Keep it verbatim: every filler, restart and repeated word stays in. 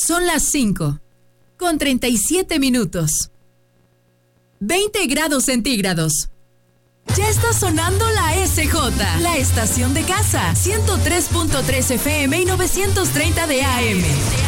Son las cinco, con treinta y siete minutos. veinte grados centígrados. Ya está sonando la S J, la estación de casa, ciento tres punto tres F M y novecientos treinta de A M.